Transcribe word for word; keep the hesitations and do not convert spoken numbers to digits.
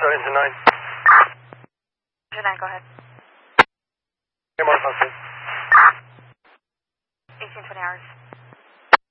engine nine. Engine nine, go ahead. Here, Mark, on eighteen twenty hours.